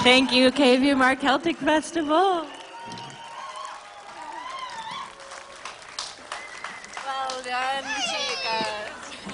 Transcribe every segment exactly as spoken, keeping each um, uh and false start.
Thank you, K V M R Celtic Festival. Well done, chicas.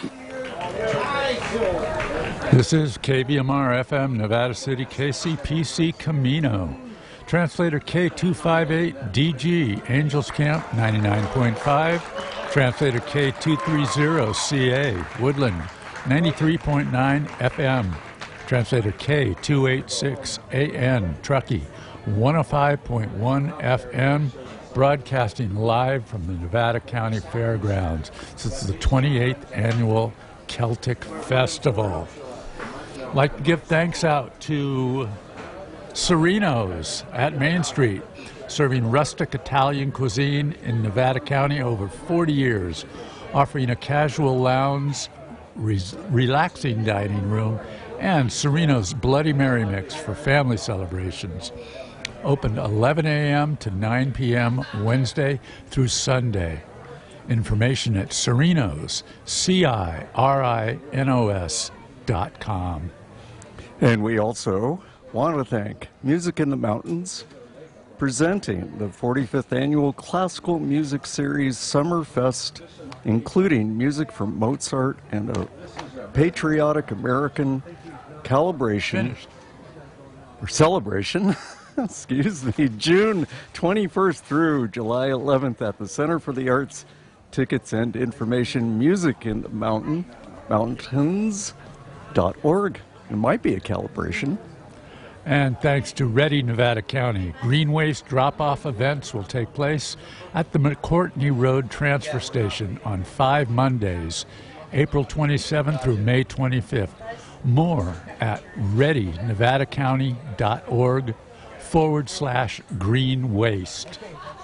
This is K V M R F M, Nevada City, K C P C Camino. Translator K two five eight D G, Angels Camp ninety-nine point five. Translator K two thirty C A, Woodland ninety-three point nine F M. Translator K two eighty-six A N, Truckee one oh five point one F M. Broadcasting live from the Nevada County Fairgrounds. This is the twenty-eighth Annual Celtic Festival. I'd like to give thanks out to Serino's at Main Street, serving rustic Italian cuisine in Nevada County over forty years, offering a casual lounge, res- relaxing dining room, and Serino's Bloody Mary mix for family celebrations. Open eleven a.m. to nine p.m. Wednesday through Sunday. Information at Cirinos, C I R I N O S dot com. And we also want to thank Music in the Mountains, presenting the forty-fifth Annual Classical Music Series Summerfest, including music from Mozart and a patriotic American calibration, Finished. or celebration, excuse me, June twenty-first through July eleventh at the Center for the Arts. Tickets and information, Music in the Mountain, mountains dot org. It might be a calibration. And thanks to Ready, Nevada County, green waste drop-off events will take place at the McCourtney Road Transfer Station on five Mondays, April twenty-seventh through May twenty-fifth. More at ready nevada county dot org forward slash green waste.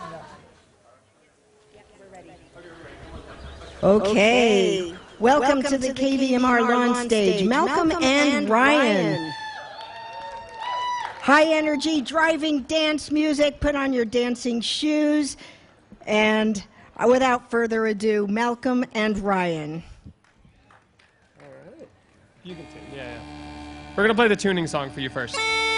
Okay. Welcome, Welcome to, to the K V M R launch stage. Malcolm, Malcolm and, and Ryan. Ryan. High energy driving dance music. Put on your dancing shoes. And without further ado, Malcolm and Ryan. All right. You can sing. Yeah, yeah. We're going to play the tuning song for you first.